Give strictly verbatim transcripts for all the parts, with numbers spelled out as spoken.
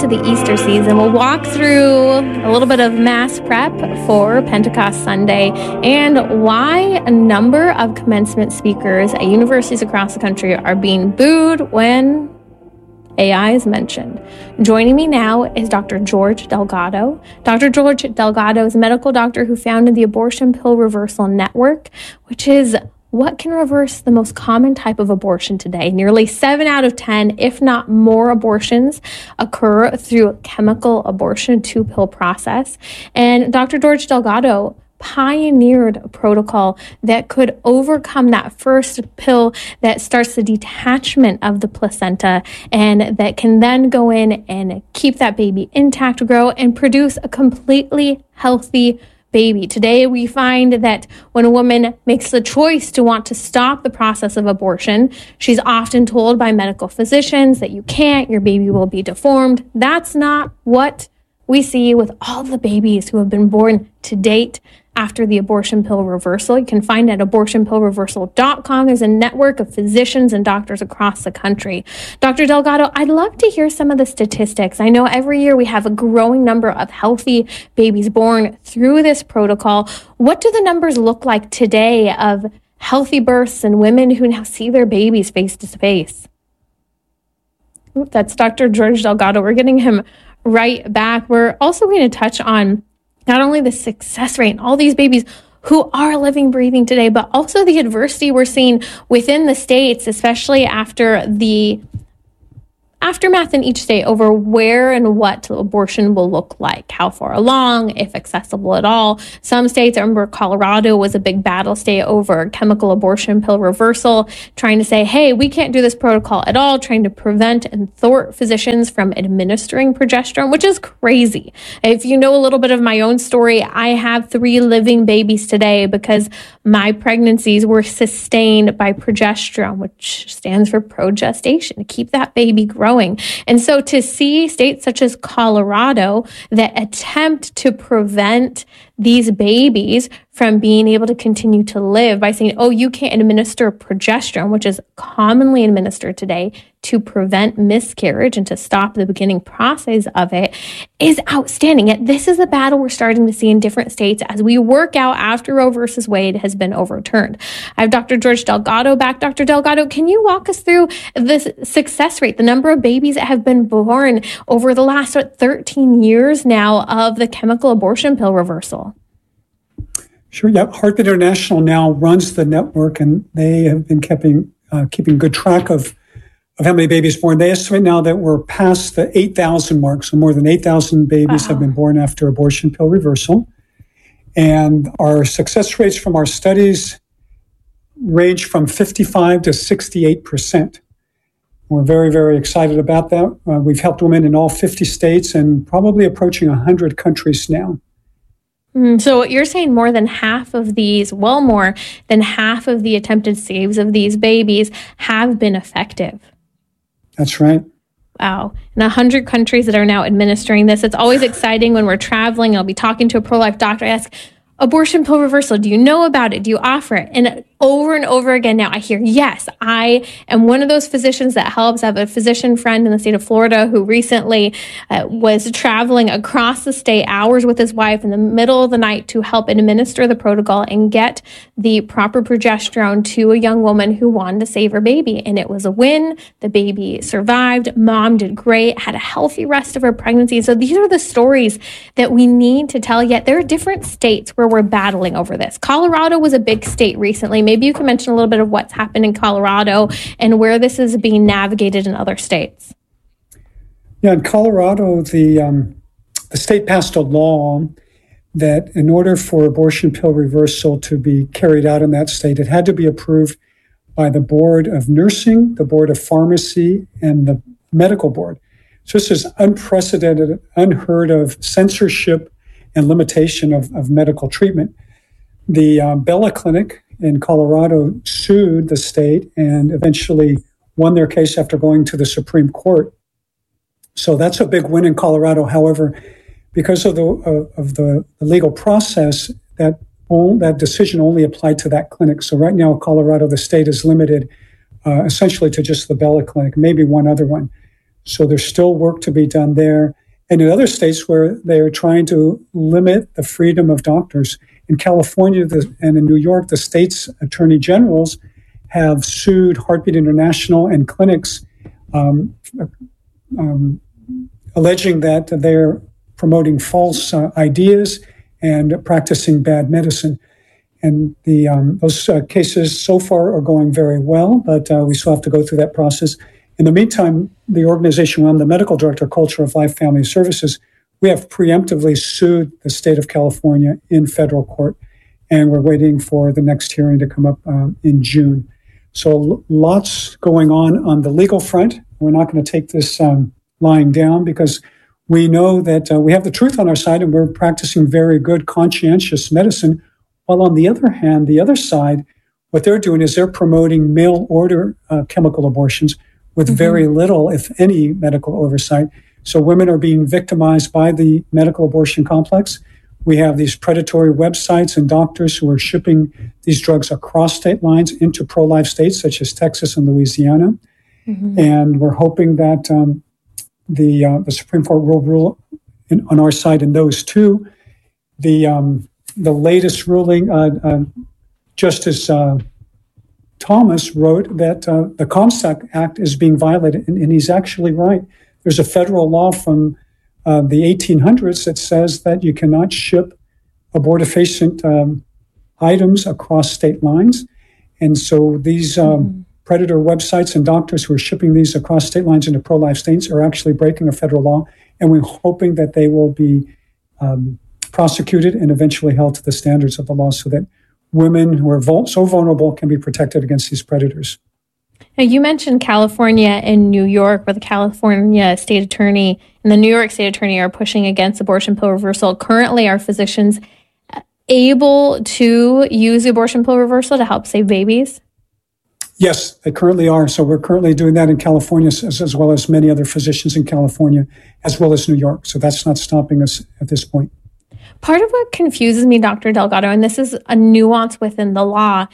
into the Easter season. We'll walk through a little bit of mass prep for Pentecost Sunday and why a number of commencement speakers at universities across the country are being booed when A I is mentioned. Joining me now is Doctor George Delgado. Doctor George Delgado is a medical doctor who founded the Abortion Pill Reversal Network, which is what can reverse the most common type of abortion today. Nearly seven out of ten, if not more, abortions occur through chemical abortion, two-pill process. And Doctor George Delgado pioneered a protocol that could overcome that first pill that starts the detachment of the placenta and that can then go in and keep that baby intact, grow, and produce a completely healthy baby. Today, we find that when a woman makes the choice to want to stop the process of abortion, she's often told by medical physicians that you can't, your baby will be deformed. That's not what we see with all the babies who have been born to date after the abortion pill reversal. You can find it at abortion pill reversal dot com. There's a network of physicians and doctors across the country. Doctor Delgado, I'd love to hear some of the statistics. I know every year we have a growing number of healthy babies born through this protocol. What do the numbers look like today of healthy births and women who now see their babies face to face? That's Doctor George Delgado. We're getting him right back. We're also going to touch on not only the success rate and all these babies who are living, breathing today, but also the adversity we're seeing within the states, especially after the aftermath in each state over where and what abortion will look like, how far along, if accessible at all. Some states, I remember Colorado was a big battle state over chemical abortion pill reversal, trying to say, hey, we can't do this protocol at all, trying to prevent and thwart physicians from administering progesterone, which is crazy. If you know a little bit of my own story, I have three living babies today because my pregnancies were sustained by progesterone, which stands for progestation, to keep that baby growing. And so to see states such as Colorado that attempt to prevent these babies from being able to continue to live by saying, oh, you can't administer progesterone, which is commonly administered today to prevent miscarriage and to stop the beginning process of it, is outstanding. Yet this is a battle we're starting to see in different states as we work out after Roe versus Wade has been overturned. I have Doctor George Delgado back. Doctor Delgado, can you walk us through the success rate, the number of babies that have been born over the last what, thirteen years now of the chemical abortion pill reversal? Sure. Yeah. Heartbeat International now runs the network, and they have been keeping uh, keeping good track of, of how many babies born. They estimate now that we're past the eight thousand mark, so more than eight thousand babies wow. have been born after abortion pill reversal. And our success rates from our studies range from fifty-five to sixty-eight percent. We're very, very excited about that. Uh, we've helped women in all fifty states and probably approaching one hundred countries now. So you're saying more than half of these, well, more than half of the attempted saves of these babies have been effective. That's right. Wow. In one hundred countries that are now administering this. It's always exciting when we're traveling. I'll be talking to a pro-life doctor. I ask, abortion pill reversal, do you know about it? Do you offer it? And over and over again now I hear, yes, I am one of those physicians that helps. I have a physician friend in the state of Florida who recently uh, was traveling across the state hours with his wife in the middle of the night to help administer the protocol and get the proper progesterone to a young woman who wanted to save her baby. And it was a win. The baby survived. Mom did great, had a healthy rest of her pregnancy. So these are the stories that we need to tell. Yet there are different states where we're battling over this. Colorado was a big state recently. Maybe you can mention a little bit of what's happened in Colorado and where this is being navigated in other states. Yeah, in Colorado, the um, the state passed a law that in order for abortion pill reversal to be carried out in that state, it had to be approved by the Board of Nursing, the Board of Pharmacy, and the Medical Board. So this is unprecedented, unheard of censorship and limitation of, of medical treatment. The uh, Bella Clinic in Colorado sued the state and eventually won their case after going to the Supreme Court. So that's a big win in Colorado. However, because of the of, of the, the legal process, that all, that decision only applied to that clinic. So right now, Colorado, the state is limited uh, essentially to just the Bella Clinic, maybe one other one. So there's still work to be done there. And in other states where they're trying to limit the freedom of doctors. In California the, and in New York, the state's attorney generals have sued Heartbeat International and clinics, um, um, alleging that they're promoting false uh, ideas and practicing bad medicine. And the um, those uh, cases so far are going very well, but uh, we still have to go through that process. In the meantime, the organization where I'm the medical director, Culture of Life Family Services, we have preemptively sued the state of California in federal court, and we're waiting for the next hearing to come up um, in June. So lots going on on the legal front. We're not going to take this um, lying down because we know that uh, we have the truth on our side and we're practicing very good conscientious medicine. While on the other hand, the other side, what they're doing is they're promoting mail order uh, chemical abortions with mm-hmm. very little, if any, medical oversight. So women are being victimized by the medical abortion complex. We have these predatory websites and doctors who are shipping these drugs across state lines into pro-life states such as Texas and Louisiana. Mm-hmm. And we're hoping that um, the uh, the Supreme Court will rule in, on our side in those two. The um, the latest ruling, uh, uh, Justice uh, Thomas wrote that uh, the Comstock Act is being violated, and, and he's actually right. There's a federal law from uh, the eighteen hundreds that says that you cannot ship abortifacient um, items across state lines. And so these um, mm-hmm. predator websites and doctors who are shipping these across state lines into pro-life states are actually breaking a federal law, and we're hoping that they will be um, prosecuted and eventually held to the standards of the law so that women who are vul- so vulnerable can be protected against these predators. Now, you mentioned California and New York, where the California state attorney and the New York state attorney are pushing against abortion pill reversal. Currently, are physicians able to use the abortion pill reversal to help save babies? Yes, they currently are. So we're currently doing that in California, as, as well as many other physicians in California, as well as New York. So that's not stopping us at this point. Part of what confuses me, Doctor Delgado, and this is a nuance within the law,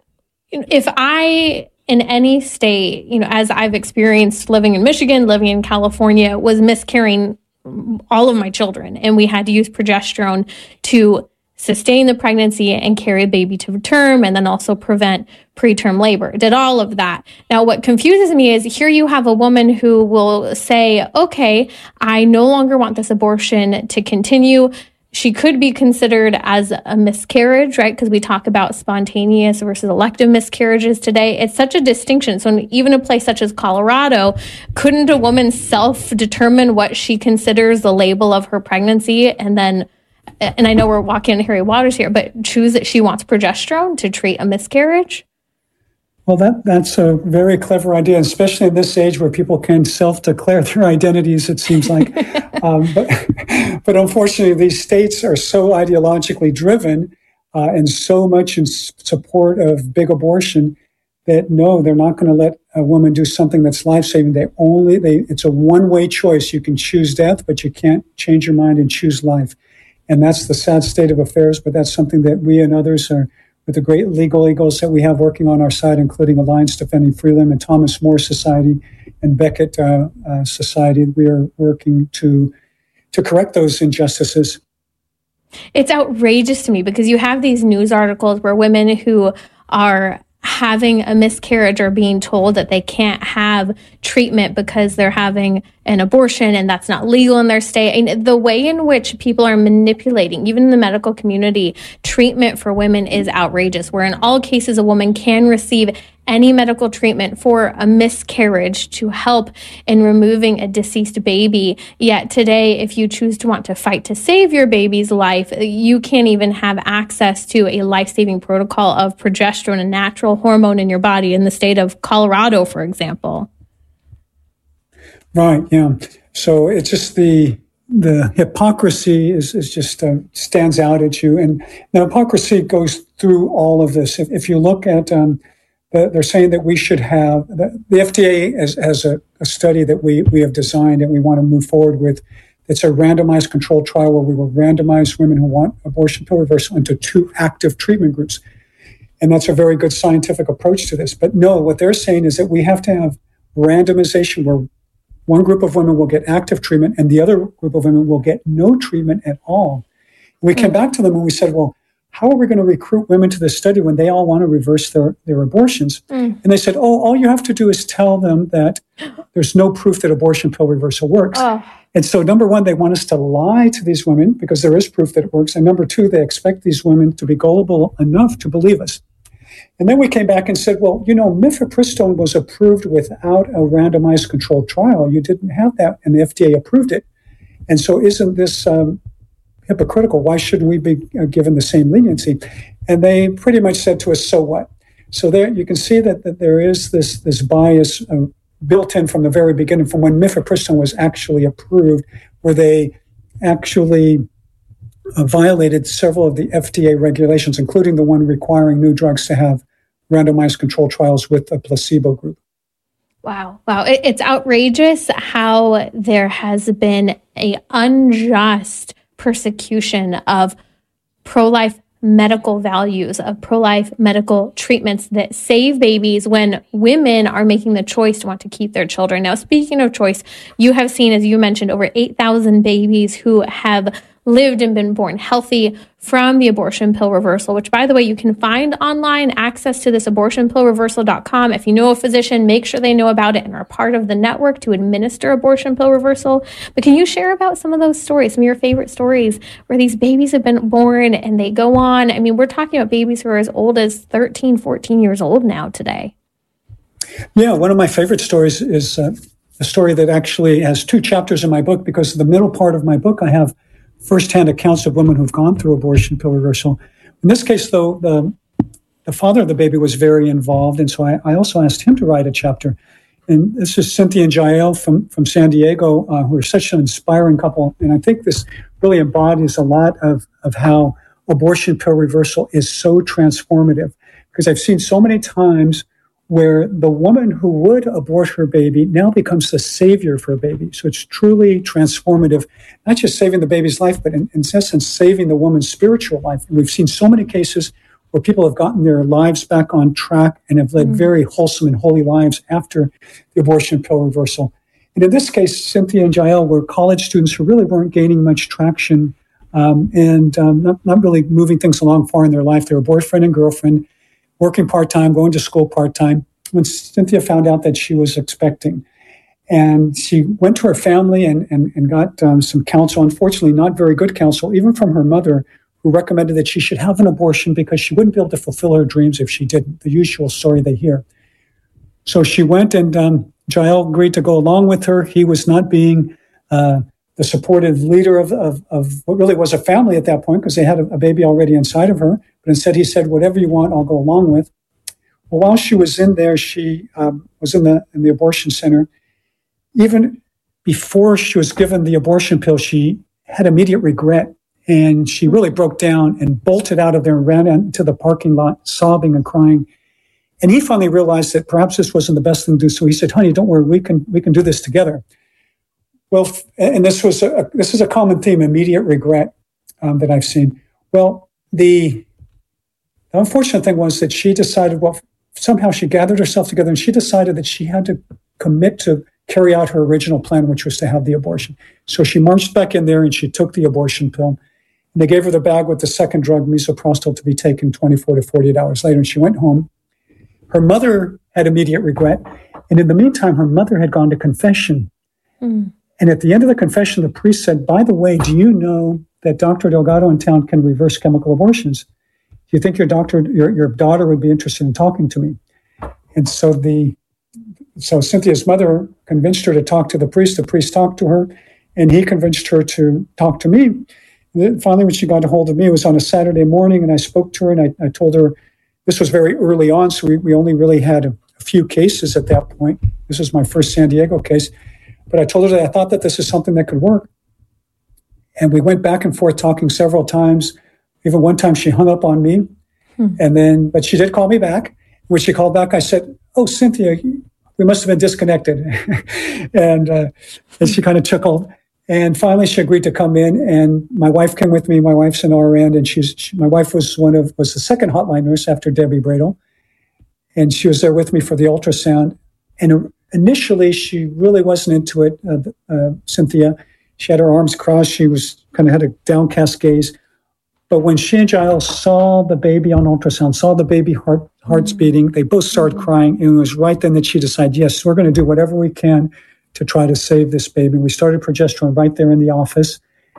if I, in any state, you know, as I've experienced living in Michigan, living in California, was miscarrying all of my children, and we had to use progesterone to sustain the pregnancy and carry a baby to term, and then also prevent preterm labor. Did all of that. Now, what confuses me is here you have a woman who will say, okay, I no longer want this abortion to continue. She could be considered as a miscarriage, right? Because we talk about spontaneous versus elective miscarriages today. It's such a distinction. So in even a place such as Colorado, couldn't a woman self-determine what she considers the label of her pregnancy and then, and I know we're walking in hairy waters here, but choose that she wants progesterone to treat a miscarriage? Well, that that's a very clever idea, especially in this age where people can self-declare their identities, it seems like. um, but, but unfortunately, these states are so ideologically driven uh, and so much in support of big abortion that, no, they're not going to let a woman do something that's life-saving. They only, they it's a one-way choice. You can choose death, but you can't change your mind and choose life. And that's the sad state of affairs, but that's something that we and others are, with the great legal eagles that we have working on our side, including Alliance Defending Freedom and Thomas More Society and Beckett uh, uh, Society, we are working to to correct those injustices. It's outrageous to me because you have these news articles where women who are having a miscarriage are being told that they can't have treatment because they're having an abortion and that's not legal in their state. And the way in which people are manipulating, even in the medical community, treatment for women is outrageous, where in all cases a woman can receive any medical treatment for a miscarriage to help in removing a deceased baby. Yet today, if you choose to want to fight to save your baby's life, you can't even have access to a life-saving protocol of progesterone, a natural hormone in your body, in the state of Colorado, for example. Right, yeah. So it's just the the hypocrisy is, is just uh, stands out at you. And the hypocrisy goes through all of this. If, if you look at um, they're saying that we should have, the, the F D A has, has a, a study that we, we have designed and we want to move forward with. It's a randomized controlled trial where we will randomize women who want abortion pill reversal into two active treatment groups. And that's a very good scientific approach to this. But no, what they're saying is that we have to have randomization where one group of women will get active treatment and the other group of women will get no treatment at all. And we mm. came back to them and we said, well, how are we going to recruit women to this study when they all want to reverse their, their abortions? Mm. And they said, oh, all you have to do is tell them that there's no proof that abortion pill reversal works. Oh. And so, number one, they want us to lie to these women because there is proof that it works. And number two, they expect these women to be gullible enough to believe us. And then we came back and said, well, you know, mifepristone was approved without a randomized controlled trial. You didn't have that, and the F D A approved it. And so isn't this um, hypocritical? Why shouldn't we be given the same leniency? And they pretty much said to us, so what? So there you can see that, that there is this, this bias uh, built in from the very beginning, from when mifepristone was actually approved, where they actually uh, violated several of the F D A regulations, including the one requiring new drugs to have randomized controlled trials with a placebo group. Wow. Wow. It, it's outrageous how there has been a unjust persecution of pro-life medical values, of pro-life medical treatments that save babies when women are making the choice to want to keep their children. Now, speaking of choice, you have seen, as you mentioned, over eight thousand babies who have lived and been born healthy from the abortion pill reversal, which, by the way, you can find online. Access to this abortion pill reversal dot com. If you know a physician, make sure they know about it and are part of the network to administer abortion pill reversal. But can you share about some of those stories, some of your favorite stories where these babies have been born and they go on? I mean, we're talking about babies who are as old as thirteen, fourteen years old now today. Yeah, one of my favorite stories is uh, a story that actually has two chapters in my book, because the middle part of my book, I have firsthand accounts of women who've gone through abortion pill reversal. In this case, though, the, the father of the baby was very involved, and so I, I also asked him to write a chapter. And this is Cynthia and Jael from, from San Diego, uh, who are such an inspiring couple. And I think this really embodies a lot of, of how abortion pill reversal is so transformative, because I've seen so many times where the woman who would abort her baby now becomes the savior for a baby. So it's truly transformative, not just saving the baby's life, but in, in essence, saving the woman's spiritual life. And we've seen so many cases where people have gotten their lives back on track and have led mm. very wholesome and holy lives after the abortion pill reversal. And in this case, Cynthia and Jael were college students who really weren't gaining much traction um, and um, not, not really moving things along far in their life. They were boyfriend and girlfriend, working part-time, going to school part-time, when Cynthia found out that she was expecting. And she went to her family and, and, and got um, some counsel, unfortunately not very good counsel, even from her mother, who recommended that she should have an abortion because she wouldn't be able to fulfill her dreams if she didn't, the usual story they hear. So she went, and um, Jael agreed to go along with her. He was not being uh, the supportive leader of, of, of what really was a family at that point, because they had a, a baby already inside of her. But instead he said, whatever you want, I'll go along with. Well, while she was in there, she um, was in the in the abortion center. Even before she was given the abortion pill, she had immediate regret. And she really broke down and bolted out of there and ran into the parking lot, sobbing and crying. And he finally realized that perhaps this wasn't the best thing to do. So he said, honey, don't worry, we can we can do this together. Well, and this was a, this is a common theme, immediate regret um, that I've seen. Well, the, the unfortunate thing was that she decided, well, somehow she gathered herself together and she decided that she had to commit to carry out her original plan, which was to have the abortion. So she marched back in there and she took the abortion pill. And they gave her the bag with the second drug, misoprostol, to be taken twenty-four to forty-eight hours later. And she went home. Her mother had immediate regret. And in the meantime, her mother had gone to confession. Mm. And at the end of the confession, the priest said, by the way, do you know that Doctor Delgado in town can reverse chemical abortions? Do you think your doctor, your, your daughter would be interested in talking to me? And so the so Cynthia's mother convinced her to talk to the priest. The priest talked to her, and he convinced her to talk to me. And then finally, when she got a hold of me, it was on a Saturday morning, and I spoke to her, and I, I told her, this was very early on, so we, we only really had a, a few cases at that point. This was my first San Diego case. But I told her that I thought that this is something that could work. And we went back and forth talking several times. Even one time she hung up on me. Hmm. And then, but she did call me back. When she called back, I said, oh, Cynthia, we must have been disconnected. and, uh, and she kind of chuckled. And finally she agreed to come in, and my wife came with me. My wife's an R N, and she's, she, my wife was one of, was the second hotline nurse after Debbie Bradle. And she was there with me for the ultrasound. And initially, she really wasn't into it, uh, uh, Cynthia. She had her arms crossed. She was kind of had a downcast gaze. But when she and Giles saw the baby on ultrasound, saw the baby heart hearts mm-hmm. beating, they both started mm-hmm. crying. And it was right then that she decided, yes, we're going to do whatever we can to try to save this baby. We started progesterone right there in the office.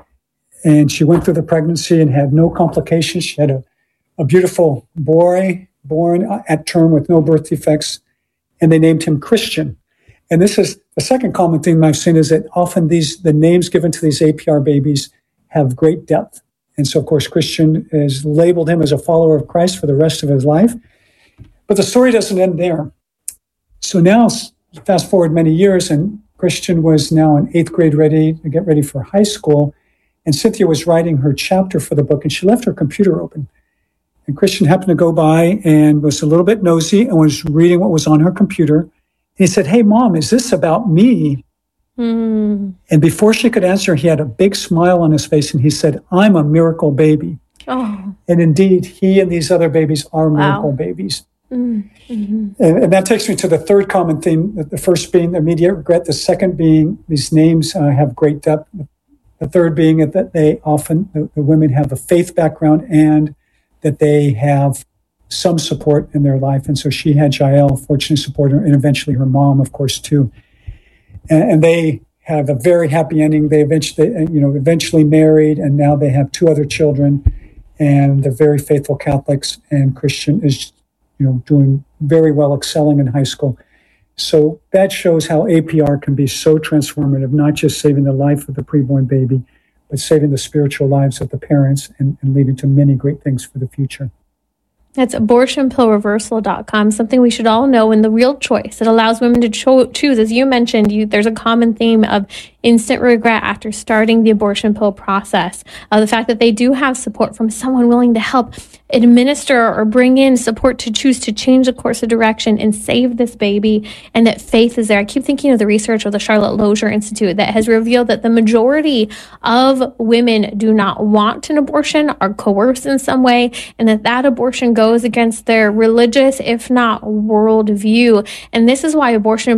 And she went through the pregnancy and had no complications. She had a, a beautiful boy born at term with no birth defects. And they named him Christian. And this is the second common theme I've seen, is that often these the names given to these A P R babies have great depth. And so, of course, Christian has labeled him as a follower of Christ for the rest of his life. But the story doesn't end there. So now, fast forward many years, and Christian was now in eighth grade, ready to get ready for high school. And Cynthia was writing her chapter for the book, and she left her computer open. And Christian happened to go by and was a little bit nosy and was reading what was on her computer. And he said, "Hey, Mom, is this about me?" Mm. And before she could answer, he had a big smile on his face, and he said, "I'm a miracle baby." Oh. And indeed, he and these other babies are wow. miracle babies. Mm-hmm. And, and that takes me to the third common theme, the first being immediate regret, the second being these names uh, have great depth, the third being that they often, the, the women have a faith background and that they have some support in their life. And so she had Jael, fortunately support her, and eventually her mom, of course, too. And, and they have a very happy ending. They eventually, you know, eventually married, and now they have two other children, and they're very faithful Catholics. And Christian is, you know, doing very well, excelling in high school. So that shows how A P R can be so transformative, not just saving the life of the preborn baby, but saving the spiritual lives of the parents and, and leading to many great things for the future. That's abortion pill reversal dot com, something we should all know in the real choice. It allows women to cho- choose. As you mentioned, you, there's a common theme of instant regret after starting the abortion pill process. Uh, the fact that they do have support from someone willing to help administer or bring in support to choose to change the course of direction and save this baby, and that faith is there. I keep thinking of the research of the Charlotte Lozier Institute that has revealed that the majority of women do not want an abortion, are coerced in some way, and that that abortion goes against their religious, if not world view. And this is why abortion